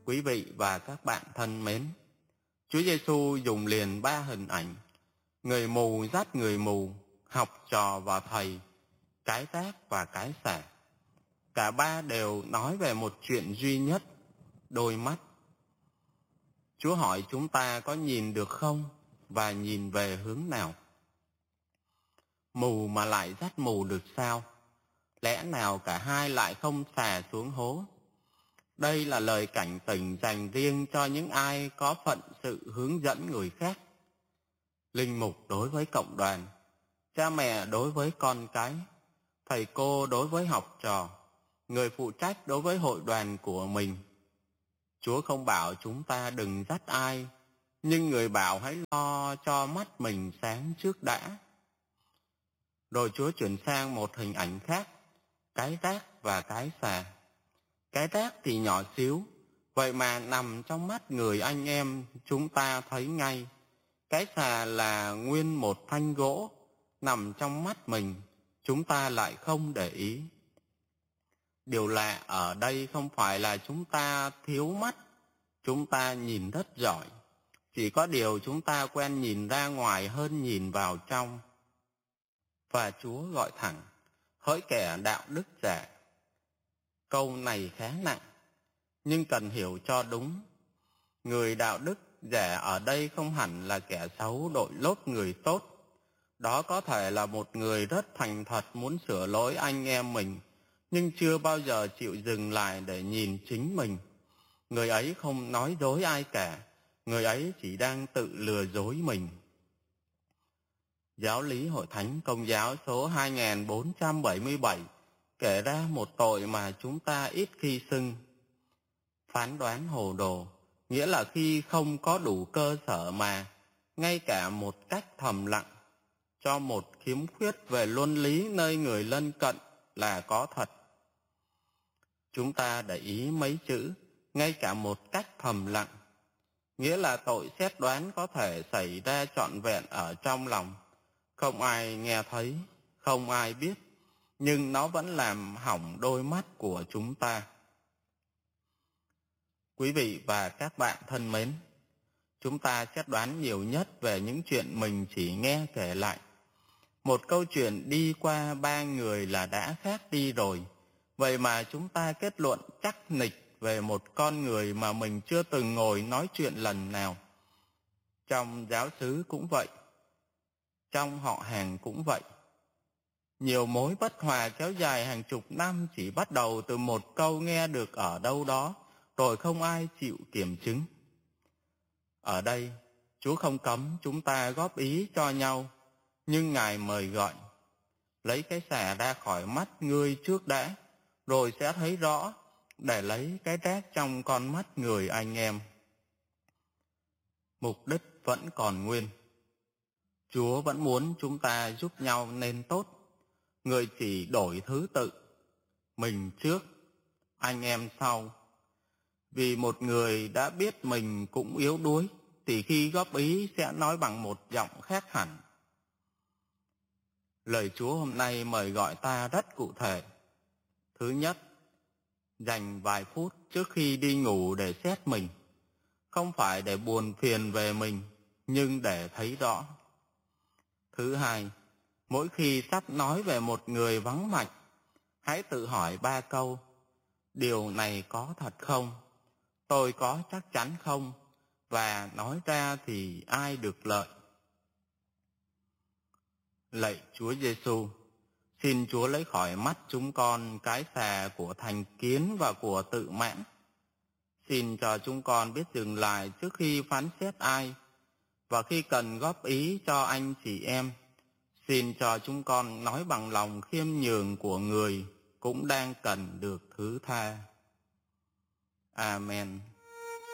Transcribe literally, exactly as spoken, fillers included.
Quý vị và các bạn thân mến, Chúa Giêsu dùng liền ba hình ảnh: người mù dắt người mù, học trò và thầy, cái rác và cái xẻ. Cả ba đều nói về một chuyện duy nhất: đôi mắt. Chúa hỏi chúng ta có nhìn được không và nhìn về hướng nào. Mù mà lại dắt mù được sao? Lẽ nào cả hai lại không xà xuống hố? Đây là lời cảnh tỉnh dành riêng cho những ai có phận sự hướng dẫn người khác. Linh mục đối với cộng đoàn, cha mẹ đối với con cái, thầy cô đối với học trò, người phụ trách đối với hội đoàn của mình. Chúa không bảo chúng ta đừng dắt ai, nhưng người bảo hãy lo cho mắt mình sáng trước đã. Rồi Chúa chuyển sang một hình ảnh khác: cái rác và cái xà. Cái rác thì nhỏ xíu, vậy mà nằm trong mắt người anh em chúng ta thấy ngay. Cái xà là nguyên một thanh gỗ, nằm trong mắt mình, chúng ta lại không để ý. Điều lạ ở đây không phải là chúng ta thiếu mắt, chúng ta nhìn rất giỏi. Chỉ có điều chúng ta quen nhìn ra ngoài hơn nhìn vào trong. Và Chúa gọi thẳng: hỡi kẻ đạo đức giả. Câu này khá nặng, nhưng cần hiểu cho đúng. Người đạo đức giả ở đây không hẳn là kẻ xấu đội lốt người tốt. Đó có thể là một người rất thành thật muốn sửa lỗi anh em mình, nhưng chưa bao giờ chịu dừng lại để nhìn chính mình. Người ấy không nói dối ai cả, người ấy chỉ đang tự lừa dối mình. Giáo lý Hội Thánh Công giáo số hai nghìn bốn trăm bảy mươi bảy kể ra một tội mà chúng ta ít khi xưng: phán đoán hồ đồ, nghĩa là khi không có đủ cơ sở mà, ngay cả một cách thầm lặng, cho một khiếm khuyết về luân lý nơi người lân cận là có thật. Chúng ta để ý mấy chữ ngay cả một cách thầm lặng, nghĩa là tội xét đoán có thể xảy ra trọn vẹn ở trong lòng, không ai nghe thấy, không ai biết, nhưng nó vẫn làm hỏng đôi mắt của chúng ta. Quý vị và các bạn thân mến, chúng ta xét đoán nhiều nhất về những chuyện mình chỉ nghe kể lại. Một câu chuyện đi qua ba người là đã khác đi rồi, vậy mà chúng ta kết luận chắc nịch về một con người mà mình chưa từng ngồi nói chuyện lần nào. Trong giáo xứ cũng vậy, trong họ hàng cũng vậy. Nhiều mối bất hòa kéo dài hàng chục năm chỉ bắt đầu từ một câu nghe được ở đâu đó, rồi không ai chịu kiểm chứng. Ở đây, Chúa không cấm chúng ta góp ý cho nhau, nhưng Ngài mời gọi: lấy cái xà ra khỏi mắt ngươi trước đã, rồi sẽ thấy rõ, để lấy cái rác trong con mắt người anh em. Mục đích vẫn còn nguyên. Chúa vẫn muốn chúng ta giúp nhau nên tốt. Người chỉ đổi thứ tự: mình trước, anh em sau. Vì một người đã biết mình cũng yếu đuối, thì khi góp ý sẽ nói bằng một giọng khác hẳn. Lời Chúa hôm nay mời gọi ta rất cụ thể. Thứ nhất, dành vài phút trước khi đi ngủ để xét mình. Không phải để buồn phiền về mình, nhưng để thấy rõ. Thứ hai, mỗi khi sắp nói về một người vắng mặt, hãy tự hỏi ba câu: điều này có thật không? Tôi có chắc chắn không? Và nói ra thì ai được lợi? Lạy Chúa Giêsu, xin Chúa lấy khỏi mắt chúng con cái xà của thành kiến và của tự mãn. Xin cho chúng con biết dừng lại trước khi phán xét ai, và khi cần góp ý cho anh chị em, xin cho chúng con nói bằng lòng khiêm nhường của người cũng đang cần được thứ tha. Amen.